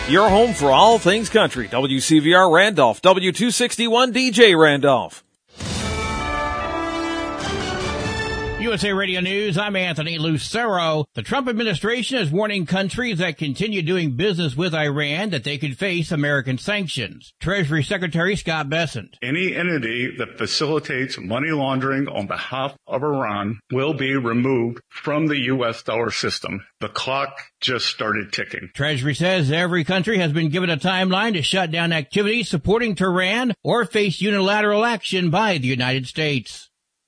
Your home for all things country. WCVR Randolph, W261 DJ Randolph. USA Radio News, I'm Anthony Lucero. The Trump administration is warning countries that continue doing business with Iran that they could face American sanctions. Treasury Secretary Scott Bessent. Any entity that facilitates money laundering on behalf of Iran will be removed from the U.S. dollar system. The clock just started ticking. Treasury says every country has been given a timeline to shut down activities supporting Tehran or face unilateral action by the United States.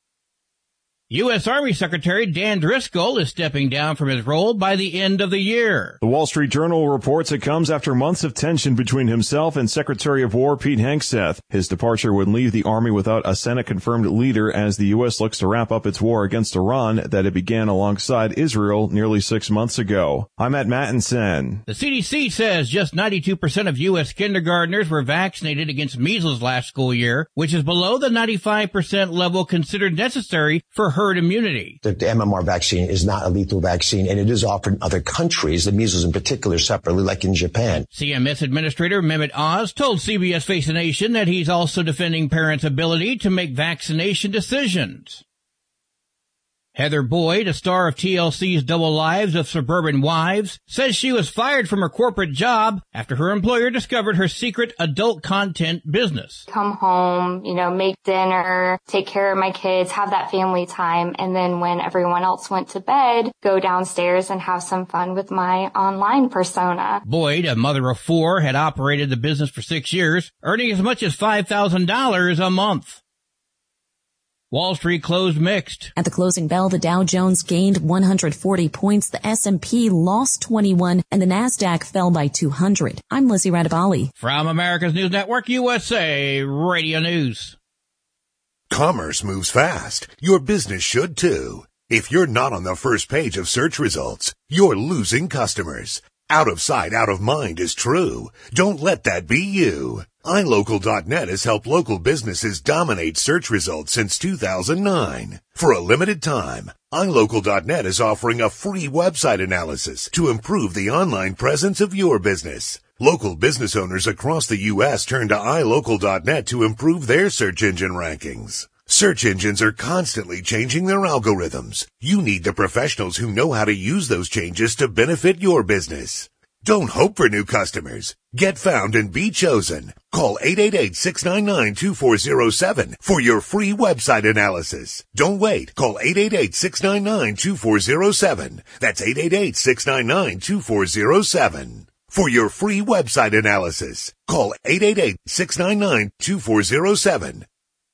U.S. Army Secretary Dan Driscoll is stepping down from his role by the end of the year. The Wall Street Journal reports it comes after months of tension between himself and Secretary of War Pete Hegseth. His departure would leave the Army without a Senate-confirmed leader as the U.S. looks to wrap up its war against Iran that it began alongside Israel nearly 6 months ago. I'm Matt Mattinson. The CDC says just 92% of U.S. kindergartners were vaccinated against measles last school year, which is below the 95% level considered necessary for herd immunity. The MMR vaccine is not a lethal vaccine, and it is offered in other countries, the measles in particular, separately, like in Japan. CMS Administrator Mehmet Oz told CBS Face the Nation that he's also defending parents' ability to make vaccination decisions. Heather Boyd, a star of TLC's Double Lives of Suburban Wives, says she was fired from her corporate job after her employer discovered her secret adult content business. Come home, make dinner, take care of my kids, have that family time, and then when everyone else went to bed, go downstairs and have some fun with my online persona. Boyd, a mother of 4, had operated the business for 6 years, earning as much as $5,000 a month. Wall Street closed mixed. At the closing bell, the Dow Jones gained 140 points, the S&P lost 21, and the Nasdaq fell by 200. I'm Lizzie Radabali. From America's News Network, USA Radio News. Commerce moves fast. Your business should too. If you're not on the first page of search results, you're losing customers. Out of sight, out of mind is true. Don't let that be you. iLocal.net has helped local businesses dominate search results since 2009. For a limited time, iLocal.net is offering a free website analysis to improve the online presence of your business. Local business owners across the U.S. turn to iLocal.net to improve their search engine rankings. Search engines are constantly changing their algorithms. You need the professionals who know how to use those changes to benefit your business. Don't hope for new customers. Get found and be chosen. Call 888-699-2407 for your free website analysis. Don't wait. Call 888-699-2407. That's 888-699-2407. For your free website analysis, call 888-699-2407.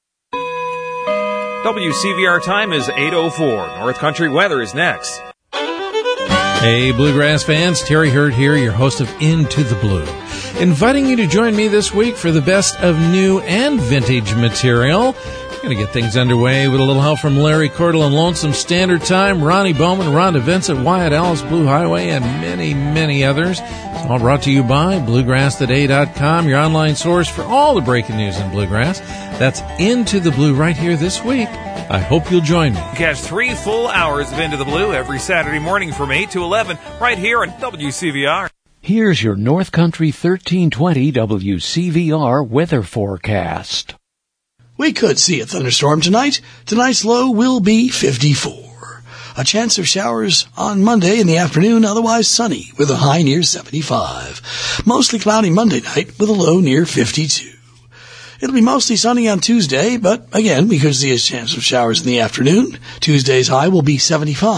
WCVR time is 8:04. North Country weather is next. Hey, Bluegrass fans, Terry Hurd here, your host of Into the Blue, inviting you to join me this week for the best of new and vintage material. We're going to get things underway with a little help from Larry Cordell and Lonesome Standard Time, Ronnie Bowman, Rhonda Vincent, Wyatt Ellis, Blue Highway, and many, many others. It's all brought to you by BluegrassToday.com, your online source for all the breaking news in Bluegrass. That's Into the Blue right here this week. I hope you'll join me. Catch 3 full hours of Into the Blue every Saturday morning from 8 to 11 right here on WCVR. Here's your North Country 1320 WCVR weather forecast. We could see a thunderstorm tonight. Tonight's low will be 54. A chance of showers on Monday in the afternoon, otherwise sunny with a high near 75. Mostly cloudy Monday night with a low near 52. It'll be mostly sunny on Tuesday, but again, we could see a chance of showers in the afternoon. Tuesday's high will be 75.